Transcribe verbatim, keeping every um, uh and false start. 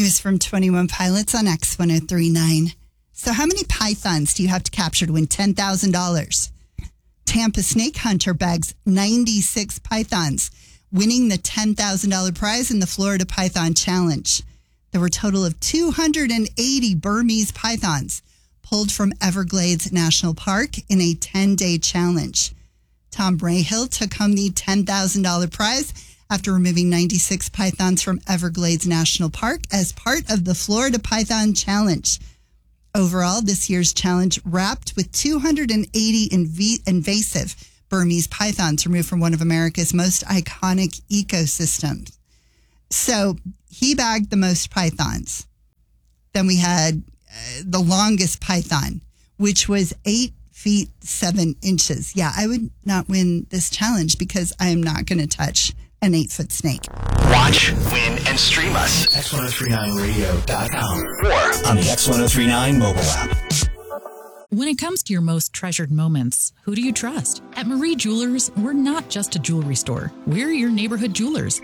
news from twenty-one Pilots on X one oh three point nine. So how many pythons do you have to capture to win ten thousand dollars? Tampa snake hunter bags ninety-six pythons, winning the ten thousand dollars prize in the Florida Python Challenge. There were a total of two hundred eighty Burmese pythons pulled from Everglades National Park in a ten-day challenge. Tom Brahill took home the ten thousand dollars prize after removing ninety-six pythons from Everglades National Park as part of the Florida Python Challenge. Overall, this year's challenge wrapped with two hundred eighty inv- invasive Burmese pythons removed from one of America's most iconic ecosystems. So he bagged the most pythons. Then we had uh, the longest python, which was eight feet, seven inches. Yeah, I would not win this challenge because I am not going to touch an eight-foot snake. Watch, win, and stream us. X ten thirty-nine radio dot com or on the X ten thirty-nine mobile app. When it comes to your most treasured moments, who do you trust? At Marie Jewelers, we're not just a jewelry store. We're your neighborhood jewelers.